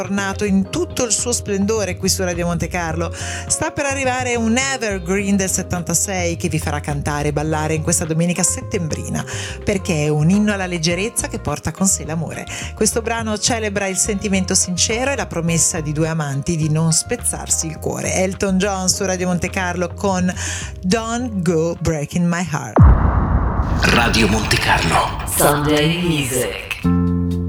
tornato in tutto il suo splendore qui su Radio Monte Carlo. Sta per arrivare un evergreen del 76 che vi farà cantare e ballare in questa domenica settembrina, perché è un inno alla leggerezza che porta con sé l'amore. Questo brano celebra il sentimento sincero e la promessa di due amanti di non spezzarsi il cuore. Elton John su Radio Monte Carlo con Don't Go Breaking My Heart. Radio Monte Carlo Sunday Music.